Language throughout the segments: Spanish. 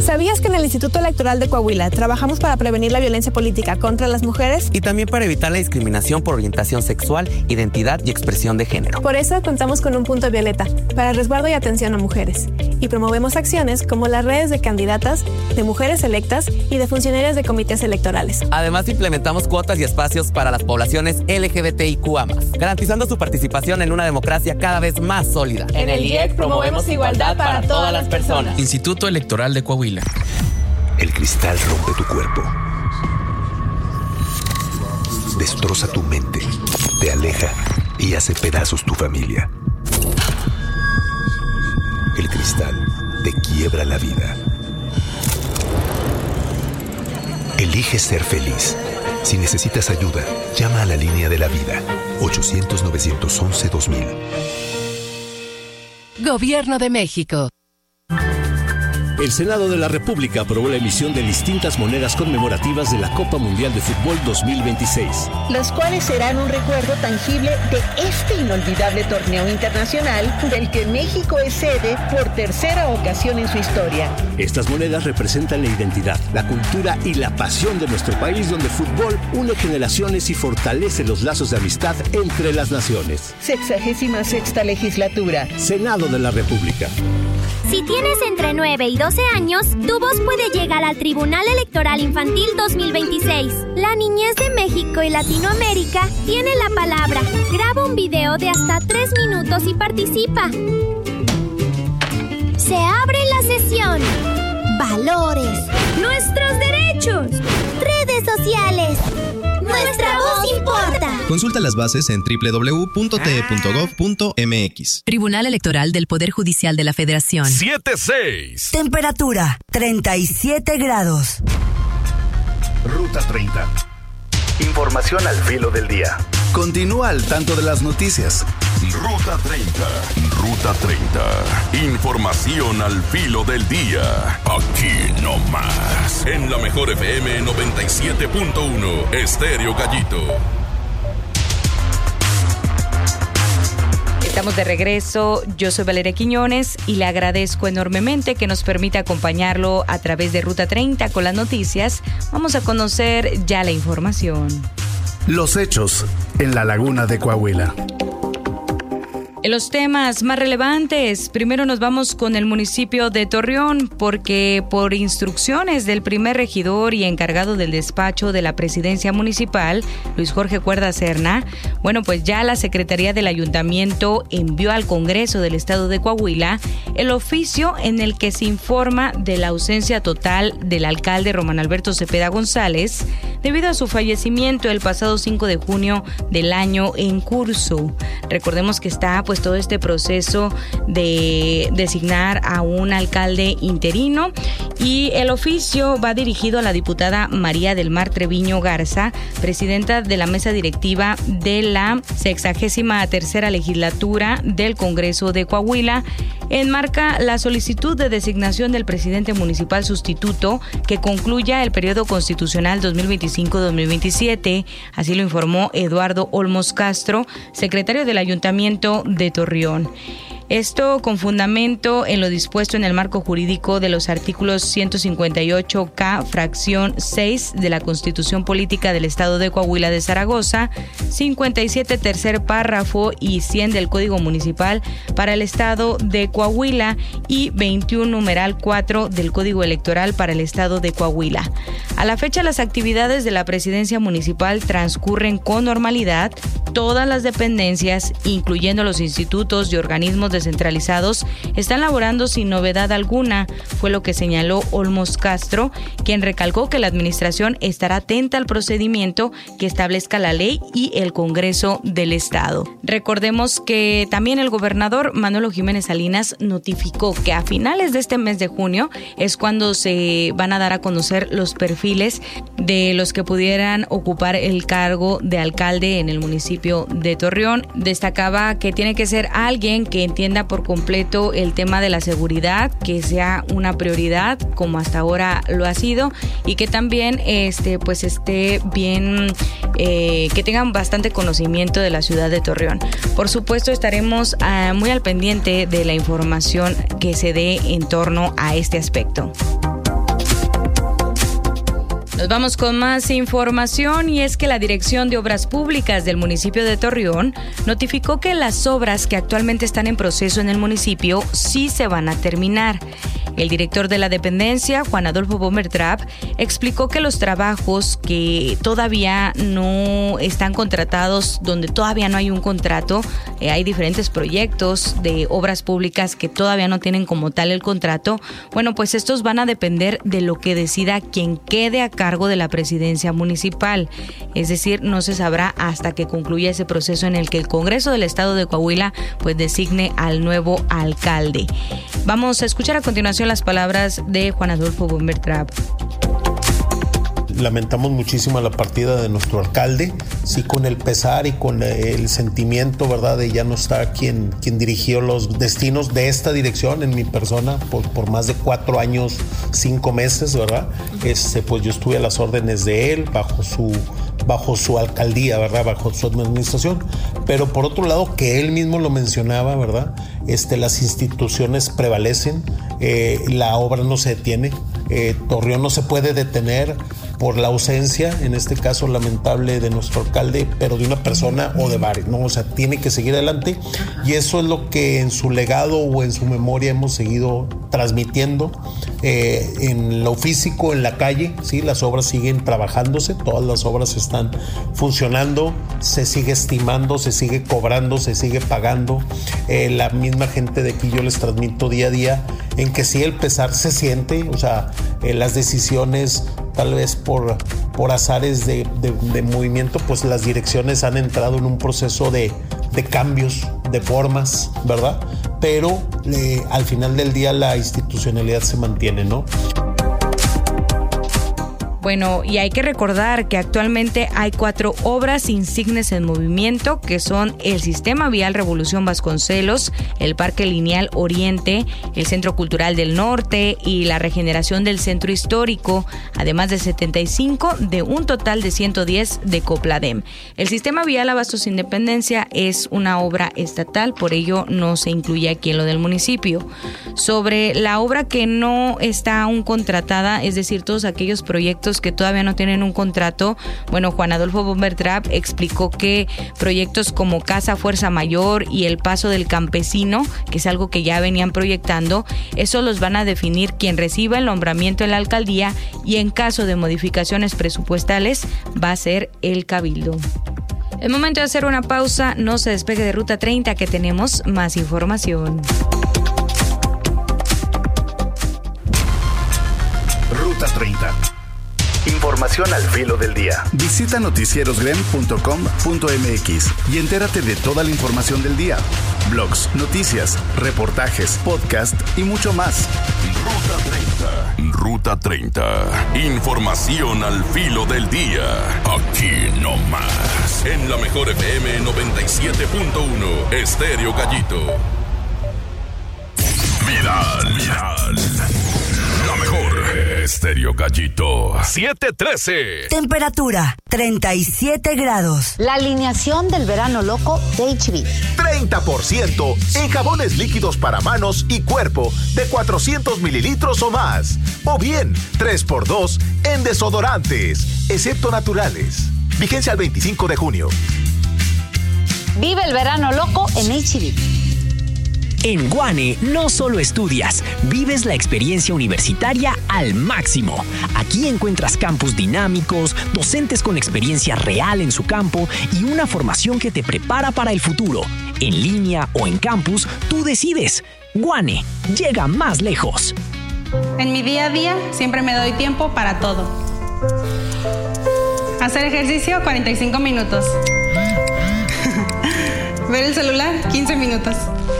¿Sabías que en el Instituto Electoral de Coahuila trabajamos para prevenir la violencia política contra las mujeres? Y también para evitar la discriminación por orientación sexual, identidad y expresión de género. Por eso contamos con un punto violeta para resguardo y atención a mujeres. Y promovemos acciones como las redes de candidatas, de mujeres electas y de funcionarios de comités electorales. Además, implementamos cuotas y espacios para las poblaciones LGBTIQA+, garantizando su participación en una democracia cada vez más sólida. En el IEC promovemos igualdad para todas las personas. Instituto Electoral de Coahuila. El cristal rompe tu cuerpo, destroza tu mente, te aleja y hace pedazos tu familia. El cristal te quiebra la vida. Elige ser feliz. Si necesitas ayuda, llama a la línea de la vida, 800-911-2000. Gobierno de México. El Senado de la República aprobó la emisión de distintas monedas conmemorativas de la Copa Mundial de Fútbol 2026. Las cuales serán un recuerdo tangible de este inolvidable torneo internacional del que México es sede por tercera ocasión en su historia. Estas monedas representan la identidad, la cultura y la pasión de nuestro país, donde el fútbol une generaciones y fortalece los lazos de amistad entre las naciones. 66ª legislatura. Senado de la República. Si tienes entre 9 y 12 años, tu voz puede llegar al Tribunal Electoral Infantil 2026. La niñez de México y Latinoamérica tiene la palabra. Graba un video de hasta 3 minutos y participa. Se abre la sesión. Valores. Nuestros derechos. Redes sociales. Nuestra voz importa. Consulta las bases en www.te.gov.mx. Tribunal Electoral del Poder Judicial de la Federación. 7-6. Temperatura, 37 grados. Ruta 30. Información al filo del día. Continúa al tanto de las noticias. Ruta 30. Ruta 30. Información al filo del día. Aquí no más. En la mejor FM 97.1. Estéreo Gallito. Estamos de regreso, yo soy Valeria Quiñones y le agradezco enormemente que nos permita acompañarlo a través de Ruta 30 con las noticias. Vamos a conocer ya la información. Los hechos en la Laguna de Coahuila. En los temas más relevantes, primero nos vamos con el municipio de Torreón, porque por instrucciones del primer regidor y encargado del despacho de la presidencia municipal, Luis Jorge Cuerda Serna, pues ya la Secretaría del Ayuntamiento envió al Congreso del Estado de Coahuila el oficio en el que se informa de la ausencia total del alcalde Román Alberto Cepeda González debido a su fallecimiento el pasado 5 de junio del año en curso. Recordemos que está todo este proceso de designar a un alcalde interino, y el oficio va dirigido a la diputada María del Mar Treviño Garza, presidenta de la mesa directiva de la 63ª legislatura del Congreso de Coahuila. Enmarca la solicitud de designación del presidente municipal sustituto que concluya el periodo constitucional 2025-2027, así lo informó Eduardo Olmos Castro, secretario del Ayuntamiento de Torreón. Esto con fundamento en lo dispuesto en el marco jurídico de los artículos 158K, fracción 6 de la Constitución Política del Estado de Coahuila de Zaragoza, 57 tercer párrafo y 100 del Código Municipal para el Estado de Coahuila y 21 numeral 4 del Código Electoral para el Estado de Coahuila. A la fecha, las actividades de la presidencia municipal transcurren con normalidad. Todas las dependencias, incluyendo los institutos y organismos descentralizados, están laborando sin novedad alguna, fue lo que señaló Olmos Castro, quien recalcó que la administración estará atenta al procedimiento que establezca la ley y el Congreso del Estado. Recordemos que también el gobernador Manolo Jiménez Salinas notificó que a finales de este mes de junio es cuando se van a dar a conocer los perfiles de los que pudieran ocupar el cargo de alcalde en el municipio de Torreón. Destacaba que tiene que ser alguien que entienda por completo el tema de la seguridad, que sea una prioridad como hasta ahora lo ha sido, y que también esté bien, que tengan bastante conocimiento de la ciudad de Torreón. Por supuesto, estaremos muy al pendiente de la información que se dé en torno a este aspecto. Nos vamos con más información y es que la Dirección de Obras Públicas del municipio de Torreón notificó que las obras que actualmente están en proceso en el municipio sí se van a terminar. El director de la dependencia, Juan Adolfo Bombertrap, explicó que los trabajos que todavía no están contratados, donde todavía no hay un contrato, hay diferentes proyectos de obras públicas que todavía no tienen como tal el contrato. Bueno, pues estos van a depender de lo que decida quien quede a cargo de la presidencia municipal. Es decir, no se sabrá hasta que concluya ese proceso en el que el Congreso del Estado de Coahuila pues designe al nuevo alcalde. Vamos a escuchar a continuación las palabras de Juan Adolfo Bombertrap. Lamentamos muchísimo la partida de nuestro alcalde, sí, con el pesar y con el sentimiento, ¿verdad?, de ya no estar quien dirigió los destinos de esta dirección en mi persona por más de 4 años, 5 meses, ¿verdad? Pues yo estuve a las órdenes de él bajo su alcaldía, ¿verdad?, bajo su administración. Pero por otro lado, que él mismo lo mencionaba, ¿verdad?, las instituciones prevalecen, la obra no se detiene, Torreón no se puede detener por la ausencia, en este caso lamentable, de nuestro alcalde, pero de una persona o de varios, ¿no? O sea, tiene que seguir adelante, y eso es lo que en su legado o en su memoria hemos seguido transmitiendo en lo físico, en la calle, ¿sí? Las obras siguen trabajándose, todas las obras están funcionando, se sigue estimando, se sigue cobrando, se sigue pagando. La misma gente de aquí yo les transmito día a día en que sí el pesar se siente, o sea, las decisiones tal vez por azares de movimiento, pues las direcciones han entrado en un proceso de cambios, de formas, ¿verdad? Pero al final del día la institucionalidad se mantiene, ¿no? Bueno, y hay que recordar que actualmente hay 4 obras insignes en movimiento, que son el Sistema Vial Revolución Vasconcelos, el Parque Lineal Oriente, el Centro Cultural del Norte y la regeneración del Centro Histórico, además de 75 de un total de 110 de Copladem. El Sistema Vial Abastos Independencia es una obra estatal, por ello no se incluye aquí en lo del municipio. Sobre la obra que no está aún contratada, es decir, todos aquellos proyectos que todavía no tienen un contrato, bueno, Juan Adolfo Bombertrap explicó que proyectos como Casa Fuerza Mayor y el Paso del Campesino, que es algo que ya venían proyectando, eso los van a definir quien reciba el nombramiento en la alcaldía, y en caso de modificaciones presupuestales va a ser el Cabildo. Es momento de hacer una pausa, no se despegue de Ruta 30, que tenemos más información. Ruta 30. Información al filo del día. Visita noticierosgrem.com.mx y entérate de toda la información del día. Blogs, noticias, reportajes, podcast y mucho más. Ruta 30. Información al filo del día. Aquí no más. En la mejor FM 97.1. Estéreo Gallito. Viral. La mejor. Estéreo Gallito. 713. Temperatura 37 grados. La alineación del verano loco de HB. 30% en jabones líquidos para manos y cuerpo de 400 mililitros o más. O bien 3x2 en desodorantes, excepto naturales. Vigencia al 25 de junio. Vive el verano loco en HB. En Guane no solo estudias, vives la experiencia universitaria al máximo. Aquí encuentras campus dinámicos, docentes con experiencia real en su campo y una formación que te prepara para el futuro. En línea o en campus, tú decides. Guane, llega más lejos. En mi día a día siempre me doy tiempo para todo. Hacer ejercicio 45 minutos. Ver el celular 15 minutos.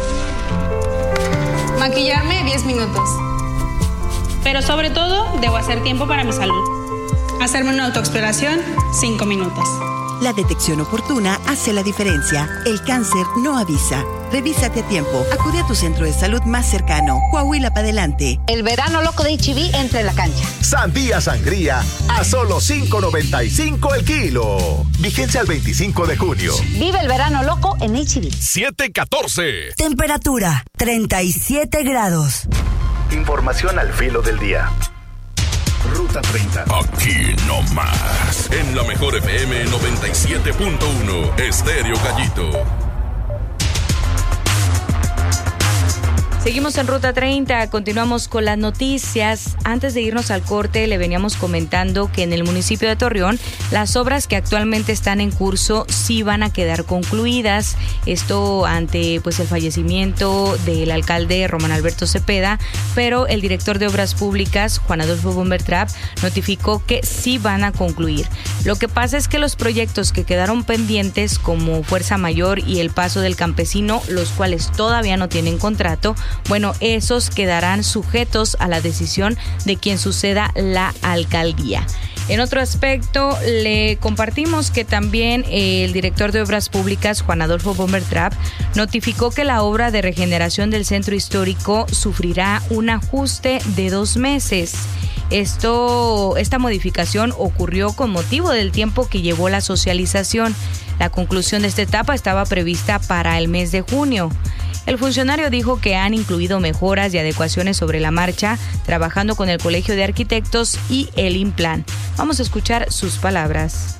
Maquillarme 10 minutos. Pero sobre todo, debo hacer tiempo para mi salud. Hacerme una autoexploración 5 minutos. La detección oportuna hace la diferencia. El cáncer no avisa. Revísate a tiempo. Acude a tu centro de salud más cercano. Coahuila para adelante. El verano loco de HB entra en la cancha. Sandía sangría a solo $5.95 el kilo. Vigencia al 25 de junio. Vive el verano loco en HB. 714. Temperatura 37 grados. Información al filo del día. Ruta 30. Aquí no más. En la mejor FM 97.1, Estéreo Gallito. Seguimos en Ruta 30, continuamos con las noticias. Antes de irnos al corte, le veníamos comentando que en el municipio de Torreón, las obras que actualmente están en curso sí van a quedar concluidas. Esto ante pues el fallecimiento del alcalde Román Alberto Cepeda, pero el director de Obras Públicas, Juan Adolfo Bombertrap, notificó que sí van a concluir. Lo que pasa es que los proyectos que quedaron pendientes, como Fuerza Mayor y el Paso del Campesino, los cuales todavía no tienen contrato, bueno, esos quedarán sujetos a la decisión de quien suceda la alcaldía. En otro aspecto, le compartimos que también el director de Obras Públicas, Juan Adolfo Bombertrap, notificó que la obra de regeneración del centro histórico sufrirá un ajuste de 2 meses. Esta modificación ocurrió con motivo del tiempo que llevó la socialización. La conclusión de esta etapa estaba prevista para el mes de junio. El funcionario dijo que han incluido mejoras y adecuaciones sobre la marcha, trabajando con el Colegio de Arquitectos y el Implan. Vamos a escuchar sus palabras.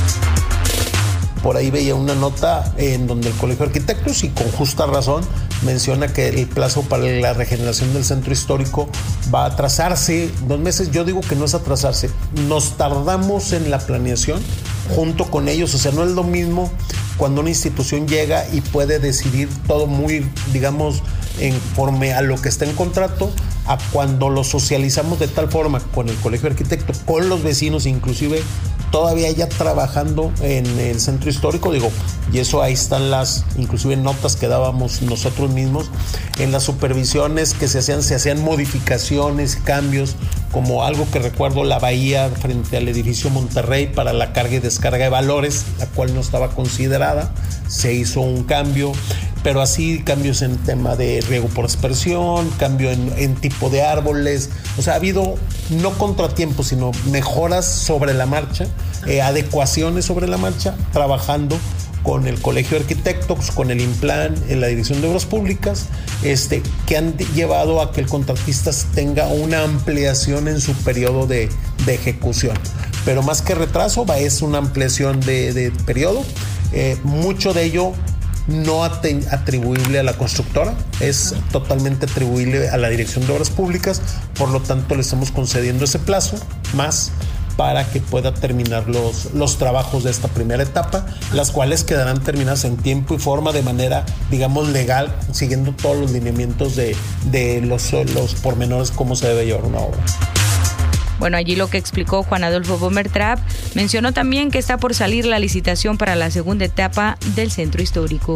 Por ahí veía una nota en donde el Colegio de Arquitectos, y con justa razón, menciona que el plazo para la regeneración del centro histórico va a atrasarse 2 meses. Yo digo que no es atrasarse, nos tardamos en la planeación junto con ellos. O sea, no es lo mismo cuando una institución llega y puede decidir todo muy, digamos, conforme a lo que está en contrato, a cuando lo socializamos de tal forma con el Colegio de Arquitectos, con los vecinos, inclusive todavía ya trabajando en el centro histórico, digo, y eso ahí están las, inclusive notas que dábamos nosotros mismos, en las supervisiones que se hacían modificaciones, cambios, como algo que recuerdo, la bahía frente al edificio Monterrey para la carga y descarga de valores, la cual no estaba considerada, se hizo un cambio, pero así cambios en tema de riego por aspersión, cambio en tipo de árboles. O sea, ha habido no contratiempos, sino mejoras sobre la marcha, adecuaciones sobre la marcha, trabajando con el Colegio de Arquitectos, con el Implan, en la Dirección de Obras Públicas, que han llevado a que el contratista tenga una ampliación en su periodo de ejecución. Pero más que retraso, es una ampliación de periodo. Mucho de ello no atribuible a la constructora, es totalmente atribuible a la Dirección de Obras Públicas, por lo tanto le estamos concediendo ese plazo más para que pueda terminar los trabajos de esta primera etapa, las cuales quedarán terminadas en tiempo y forma de manera, digamos, legal, siguiendo todos los lineamientos de los pormenores, cómo se debe llevar una obra. Bueno, allí lo que explicó Juan Adolfo Bombertrap, mencionó también que está por salir la licitación para la segunda etapa del centro histórico.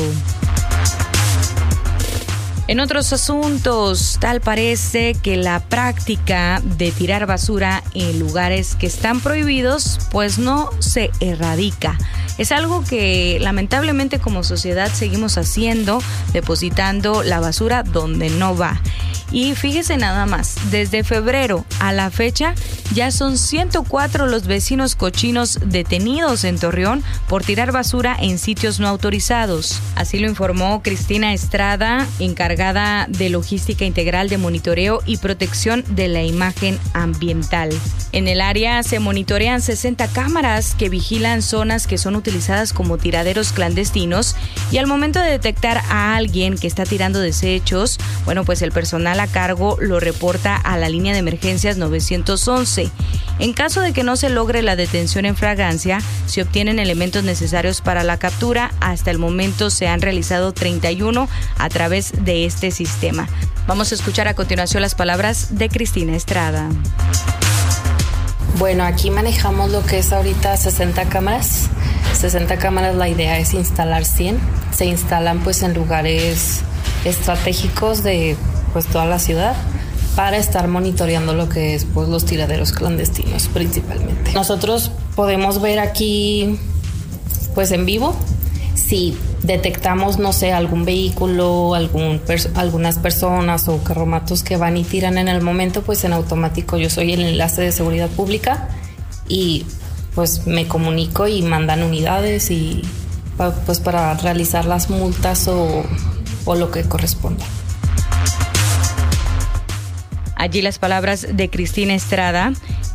En otros asuntos, tal parece que la práctica de tirar basura en lugares que están prohibidos, pues no se erradica. Es algo que lamentablemente como sociedad seguimos haciendo, depositando la basura donde no va. Y fíjese nada más, desde febrero a la fecha ya son 104 los vecinos cochinos detenidos en Torreón por tirar basura en sitios no autorizados. Así lo informó Cristina Estrada, encargada de logística integral de monitoreo y protección de la imagen ambiental. En el área se monitorean 60 cámaras que vigilan zonas que son utilizadas como tiraderos clandestinos, y al momento de detectar a alguien que está tirando desechos, bueno, pues el personal a cargo lo reporta a la línea de emergencias 911. En caso de que no se logre la detención en flagrancia, se obtienen elementos necesarios para la captura. Hasta el momento se han realizado 31 a través de este sistema. Vamos a escuchar a continuación las palabras de Cristina Estrada. Bueno, aquí manejamos lo que es ahorita 60 cámaras. 60 cámaras, la idea es instalar 100. Se instalan pues en lugares estratégicos de pues toda la ciudad para estar monitoreando lo que es pues los tiraderos clandestinos principalmente. Nosotros podemos ver aquí pues en vivo si detectamos, no sé, algún vehículo, algunas personas o carromatos que van y tiran en el momento, pues en automático yo soy el enlace de seguridad pública y pues me comunico y mandan unidades y pues para realizar las multas o lo que corresponda. Allí las palabras de Cristina Estrada.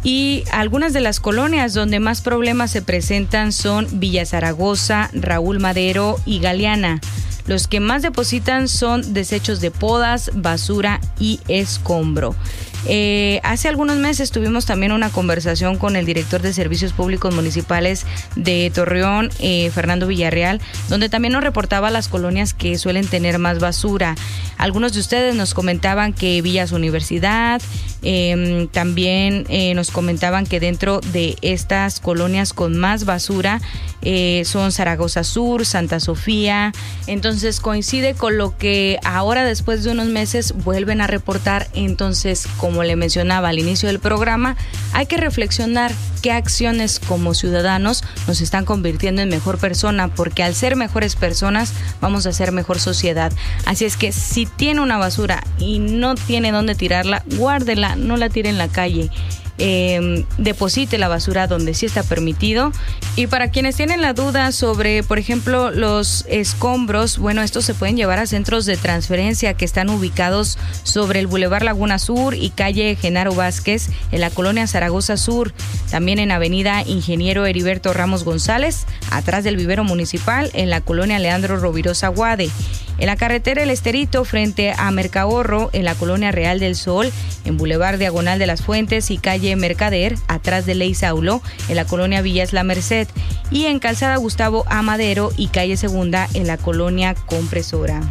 Y algunas de las colonias donde más problemas se presentan son Villa Zaragoza, Raúl Madero y Galeana. Los que más depositan son desechos de podas, basura y escombro. Hace algunos meses tuvimos también una conversación con el director de Servicios Públicos Municipales de Torreón, Fernando Villarreal, donde también nos reportaba las colonias que suelen tener más basura. Algunos de ustedes nos comentaban que Villas Universidad, también nos comentaban que dentro de estas colonias con más basura son Zaragoza Sur, Santa Sofía. Entonces coincide con lo que ahora, después de unos meses, vuelven a reportar. Entonces, como le mencionaba al inicio del programa, hay que reflexionar qué acciones como ciudadanos nos están convirtiendo en mejor persona, porque al ser mejores personas vamos a ser mejor sociedad. Así es que si tiene una basura y no tiene dónde tirarla, guárdela, no la tire en la calle. Deposite la basura donde sí está permitido. Y para quienes tienen la duda sobre, por ejemplo, los escombros, bueno, estos se pueden llevar a centros de transferencia que están ubicados sobre el Boulevard Laguna Sur y calle Genaro Vázquez en la colonia Zaragoza Sur, también en avenida Ingeniero Heriberto Ramos González, atrás del vivero municipal, en la colonia Leandro Rovirosa Guade, en la carretera El Esterito frente a Mercahorro, en la colonia Real del Sol, en Boulevard Diagonal de las Fuentes y calle Mercader, atrás de Ley Saulo, en la colonia Villas La Merced, y en calzada Gustavo A. Madero y calle Segunda, en la colonia Compresora.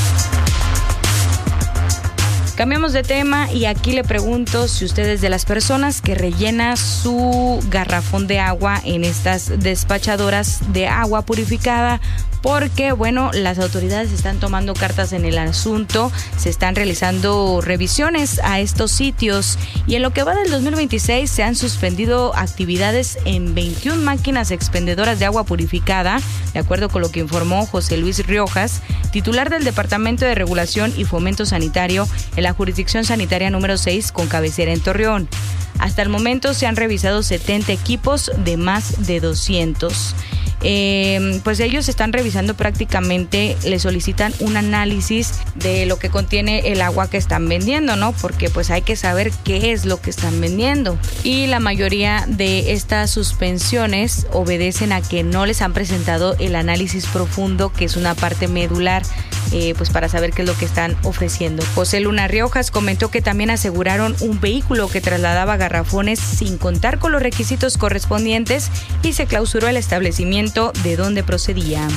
Cambiamos de tema y aquí le pregunto si usted es de las personas que rellena su garrafón de agua en estas despachadoras de agua purificada, porque, bueno, las autoridades están tomando cartas en el asunto, se están realizando revisiones a estos sitios y en lo que va del 2026 se han suspendido actividades en 21 máquinas expendedoras de agua purificada, de acuerdo con lo que informó José Luis Riojas, titular del Departamento de Regulación y Fomento Sanitario en la Jurisdicción Sanitaria número 6 con cabecera en Torreón. Hasta el momento se han revisado 70 equipos de más de 200. Pues ellos están revisando prácticamente, le solicitan un análisis de lo que contiene el agua que están vendiendo, ¿no? Porque pues hay que saber qué es lo que están vendiendo. Y la mayoría de estas suspensiones obedecen a que no les han presentado el análisis profundo, que es una parte medular, pues para saber qué es lo que están ofreciendo. José Luna Riojas comentó que también aseguraron un vehículo que trasladaba garrafones sin contar con los requisitos correspondientes y se clausuró el establecimiento de donde procedía.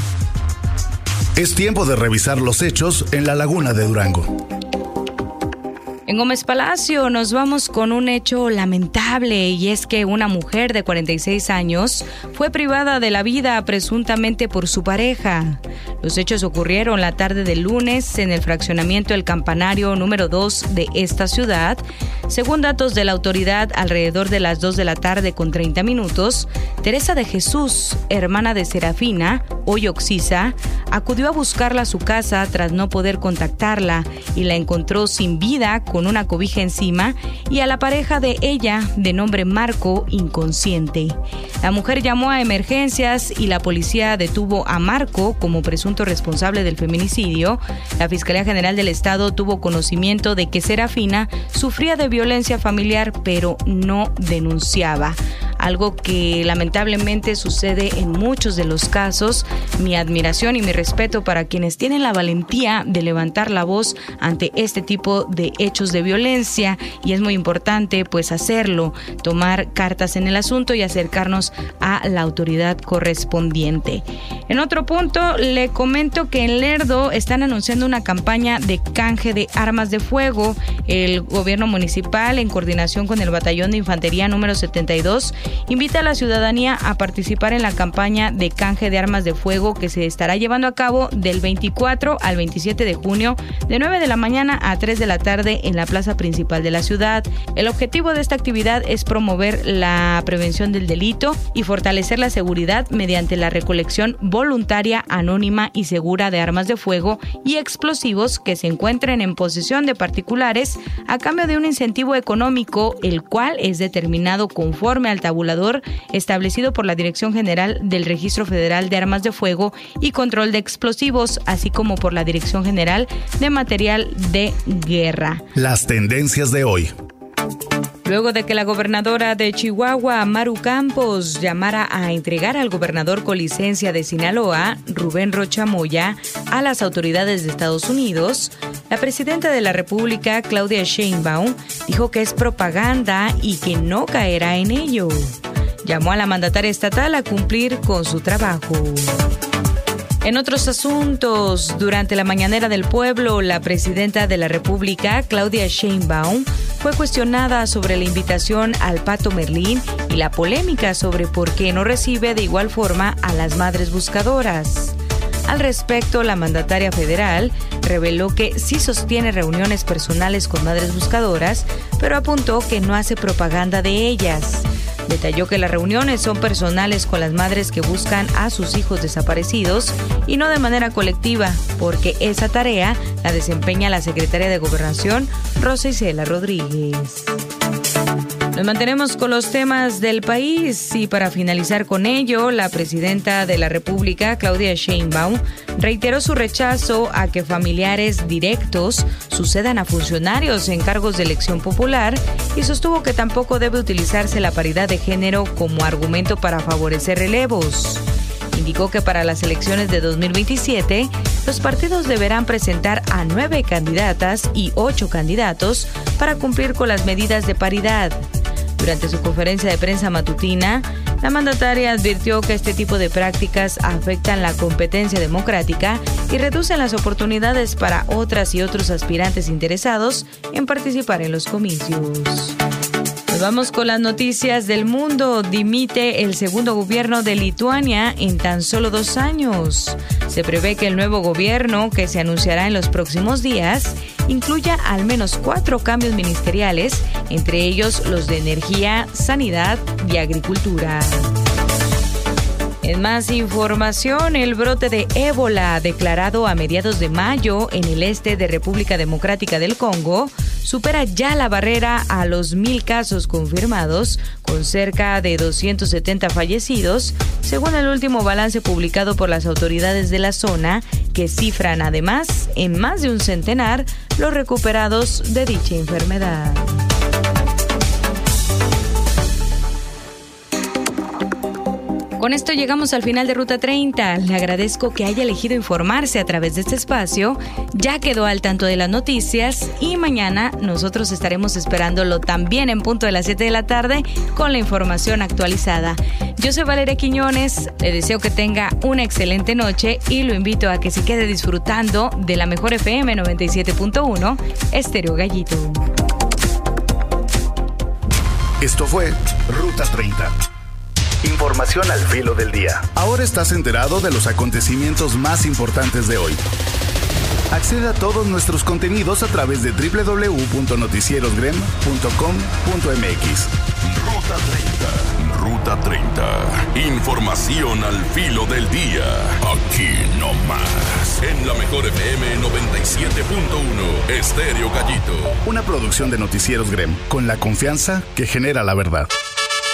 Es tiempo de revisar los hechos en la Laguna de Durango. En Gómez Palacio nos vamos con un hecho lamentable, y es que una mujer de 46 años fue privada de la vida presuntamente por su pareja. Los hechos ocurrieron la tarde del lunes en el fraccionamiento El Campanario número 2 de esta ciudad. Según datos de la autoridad, alrededor de las 2 de la tarde con 30 minutos, Teresa de Jesús, hermana de Serafina, hoy Oxisa, acudió a buscarla a su casa tras no poder contactarla y la encontró sin vida con una cobija encima, y a la pareja de ella, de nombre Marco, inconsciente. La mujer llamó a emergencias y la policía detuvo a Marco como presunto responsable del feminicidio. La Fiscalía General del Estado tuvo conocimiento de que Serafina sufría de violencia familiar, pero no denunciaba. Algo que lamentablemente sucede en muchos de los casos. Mi admiración y mi respeto para quienes tienen la valentía de levantar la voz ante este tipo de hechos de violencia, y es muy importante pues hacerlo, tomar cartas en el asunto y acercarnos a la autoridad correspondiente. En otro punto, le comento que en Lerdo están anunciando una campaña de canje de armas de fuego. El gobierno municipal, en coordinación con el Batallón de Infantería número 72, invita a la ciudadanía a participar en la campaña de canje de armas de fuego que se estará llevando a cabo del 24 al 27 de junio de 9 de la mañana a 3 de la tarde en la plaza principal de la ciudad. El objetivo de esta actividad es promover la prevención del delito y fortalecer la seguridad mediante la recolección voluntaria, anónima y segura de armas de fuego y explosivos que se encuentren en posesión de particulares a cambio de un incentivo económico, el cual es determinado conforme al tabulador establecido por la Dirección General del Registro Federal de Armas de Fuego y Control de Explosivos, así como por la Dirección General de Material de Guerra. Las tendencias de hoy. Luego de que la gobernadora de Chihuahua, Maru Campos, llamara a entregar al gobernador con licencia de Sinaloa, Rubén Rocha Moya, a las autoridades de Estados Unidos, la presidenta de la República, Claudia Sheinbaum, dijo que es propaganda y que no caerá en ello. Llamó a la mandataria estatal a cumplir con su trabajo. En otros asuntos, durante la Mañanera del Pueblo, la presidenta de la República, Claudia Sheinbaum, fue cuestionada sobre la invitación al Pato Merlín y la polémica sobre por qué no recibe de igual forma a las madres buscadoras. Al respecto, la mandataria federal reveló que sí sostiene reuniones personales con madres buscadoras, pero apuntó que no hace propaganda de ellas. Detalló que las reuniones son personales con las madres que buscan a sus hijos desaparecidos y no de manera colectiva, porque esa tarea la desempeña la secretaria de Gobernación, Rosa Isela Rodríguez. Nos mantenemos con los temas del país y para finalizar con ello, la presidenta de la República, Claudia Sheinbaum, reiteró su rechazo a que familiares directos sucedan a funcionarios en cargos de elección popular y sostuvo que tampoco debe utilizarse la paridad de género como argumento para favorecer relevos. Indicó que para las elecciones de 2027, los partidos deberán presentar a 9 candidatas y 8 candidatos para cumplir con las medidas de paridad. Durante su conferencia de prensa matutina, la mandataria advirtió que este tipo de prácticas afectan la competencia democrática y reducen las oportunidades para otras y otros aspirantes interesados en participar en los comicios. Nos vamos con las noticias del mundo. Dimite el segundo gobierno de Lituania en tan solo 2 años. Se prevé que el nuevo gobierno, que se anunciará en los próximos días, incluya al menos 4 cambios ministeriales, entre ellos los de energía, sanidad y agricultura. En más información, el brote de ébola declarado a mediados de mayo en el este de República Democrática del Congo supera ya la barrera a los 1,000 casos confirmados, con cerca de 270 fallecidos, según el último balance publicado por las autoridades de la zona, que cifran además en más de un centenar los recuperados de dicha enfermedad. Con esto llegamos al final de Ruta 30. Le agradezco que haya elegido informarse a través de este espacio. Ya quedó al tanto de las noticias y mañana nosotros estaremos esperándolo también en punto de las 7 de la tarde con la información actualizada. Yo soy Valeria Quiñones, le deseo que tenga una excelente noche y lo invito a que se quede disfrutando de la mejor FM 97.1, Estéreo Gallito. Esto fue Ruta 30. Información al filo del día. Ahora estás enterado de los acontecimientos más importantes de hoy. Accede a todos nuestros contenidos a través de www.noticierosgrem.com.mx. Ruta 30. Información al filo del día. Aquí no más. En la mejor FM 97.1, Estéreo Gallito. Una producción de Noticieros Grem, con la confianza que genera la verdad.